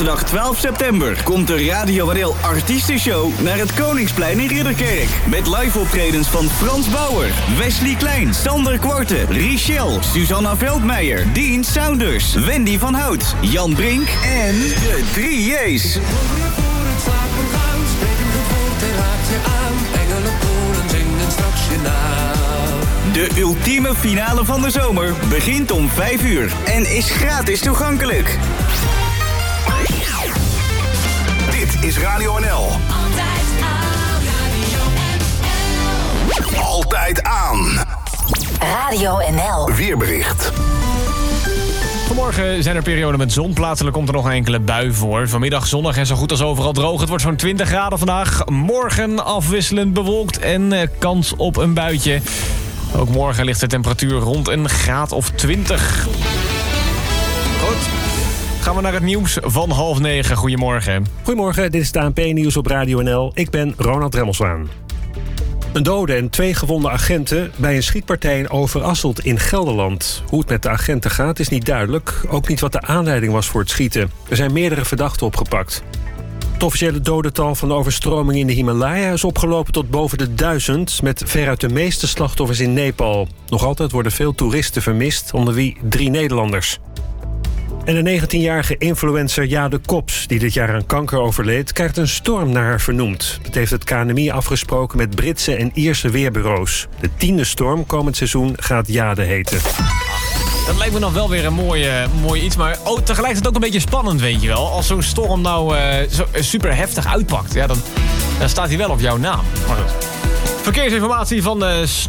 Zaterdag 12 september komt de Radio NL Artiestenshow naar het Koningsplein in Ridderkerk. Met live optredens van Frans Bauer, Wesley Klein, Sander Kwarte, Richelle, Susanna Veldmeijer, Dean Saunders, Wendy van Hout, Jan Brink en de 3 J's. De ultieme finale van de zomer begint om 5 uur en is gratis toegankelijk. Dit is Radio NL. Altijd aan. Radio NL. Altijd aan. Radio NL. Weerbericht. Vanmorgen zijn er perioden met zon. Plaatselijk komt er nog een enkele bui voor. Vanmiddag zonnig en zo goed als overal droog. Het wordt zo'n 20 graden vandaag. Morgen afwisselend bewolkt en kans op een buitje. Ook morgen ligt de temperatuur rond een graad of 20. Goed. Gaan we naar het nieuws van 8:30. Goedemorgen. Goedemorgen, dit is het ANP-nieuws op Radio NL. Ik ben Ronald Remmelswaan. Een dode en 2 gewonde agenten bij een schietpartij in Overasselt in Gelderland. Hoe het met de agenten gaat is niet duidelijk. Ook niet wat de aanleiding was voor het schieten. Er zijn meerdere verdachten opgepakt. Het officiële dodental van de overstroming in de Himalaya is opgelopen tot boven de 1000... met veruit de meeste slachtoffers in Nepal. Nog altijd worden veel toeristen vermist, onder wie 3 Nederlanders. En de 19-jarige influencer Jade Kops, die dit jaar aan kanker overleed, krijgt een storm naar haar vernoemd. Dat heeft het KNMI afgesproken met Britse en Ierse weerbureaus. De 10e storm komend seizoen gaat Jade heten. Dat lijkt me nog wel weer een mooi iets, maar tegelijkertijd ook een beetje spannend, weet je wel. Als zo'n storm nou zo super heftig uitpakt, ja, dan staat hij wel op jouw naam. Maar goed. Verkeersinformatie van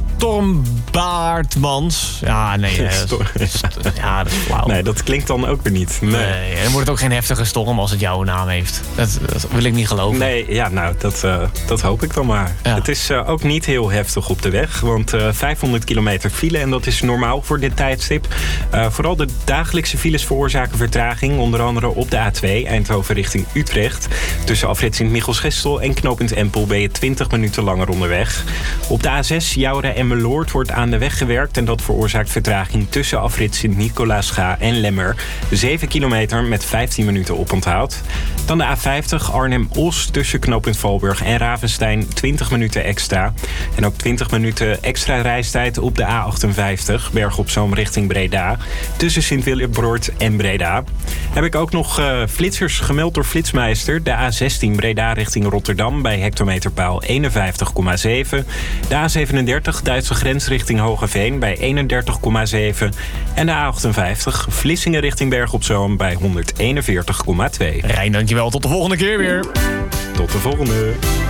Stormbaardmans. Ja, nee. Ja, dat is flauw. Nee, dat klinkt dan ook weer niet. Nee, en dan wordt het ook geen heftige storm als het jouw naam heeft. Dat wil ik niet geloven. Nee, ja, nou, dat hoop ik dan maar. Ja. Het is ook niet heel heftig op de weg. Want 500 kilometer file en dat is normaal voor dit tijdstip. Vooral de dagelijkse files veroorzaken vertraging. Onder andere op de A2 Eindhoven richting Utrecht. Tussen afrit Sint-Michels-Gestel en knooppunt Empel ben je 20 minuten langer onderweg. Op de A6 Jouren en Meloord wordt aan de weg gewerkt en dat veroorzaakt vertraging tussen afrit Sint-Nicolaasga en Lemmer. 7 kilometer met 15 minuten oponthoud. Dan de A50 Arnhem-Os tussen knooppunt Valburg en Ravenstein 20 minuten extra. En ook 20 minuten extra reistijd op de A58 Berg op Zoom richting Breda. Tussen Sint-Willebroord en Breda. Heb ik ook nog flitsers gemeld door Flitsmeister. De A16 Breda richting Rotterdam bij hectometerpaal 51,7. De A37 Duitse grens richting Hogeveen bij 31,7. En de A58 Vlissingen richting Berg op Zoom bij 141,2. Rijn, dankjewel. Tot de volgende keer weer. Tot de volgende.